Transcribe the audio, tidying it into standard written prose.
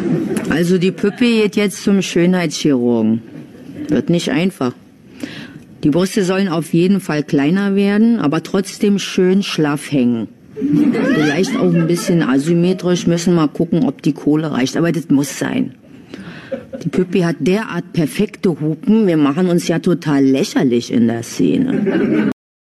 Also die Püppi geht jetzt zum Schönheitschirurgen. Wird nicht einfach. Die Brüste sollen auf jeden Fall kleiner werden, aber trotzdem schön schlaff hängen. Vielleicht auch ein bisschen asymmetrisch, müssen wir mal gucken, ob die Kohle reicht, aber das muss sein. Die Püppi hat derart perfekte Hupen, wir machen uns ja total lächerlich in der Szene.